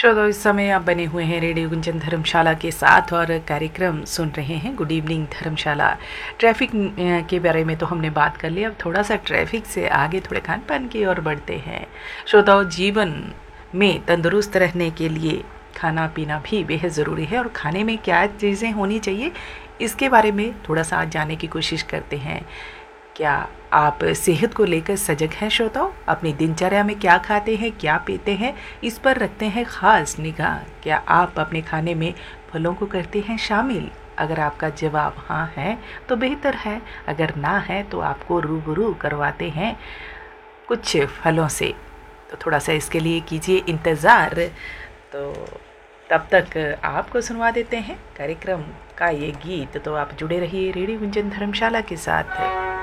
श्रोताओ, इस समय आप बने हुए हैं रेडियो गुंजन धर्मशाला के साथ और कार्यक्रम सुन रहे हैं गुड इवनिंग धर्मशाला। ट्रैफिक के बारे में तो हमने बात कर ली, अब थोड़ा सा ट्रैफिक से आगे थोड़े खान पान की ओर बढ़ते हैं। श्रोताओ, जीवन में तंदुरुस्त रहने के लिए खाना पीना भी बेहद ज़रूरी है और खाने में क्या चीज़ें होनी चाहिए इसके बारे में थोड़ा सा आज जानने की कोशिश करते हैं। क्या आप सेहत को लेकर सजग हैं श्रोताओ? अपनी दिनचर्या में क्या खाते हैं, क्या पीते हैं, इस पर रखते हैं ख़ास निगाह? क्या आप अपने खाने में फलों को करते हैं शामिल? अगर आपका जवाब हाँ है तो बेहतर है, अगर ना है तो आपको रूबरू करवाते हैं कुछ फलों से। तो थोड़ा सा इसके लिए कीजिए इंतज़ार। तो तब तक आपको सुनवा देते हैं कार्यक्रम का ये गीत। तो आप जुड़े रहिए रेडियो गुंजन धर्मशाला के साथ।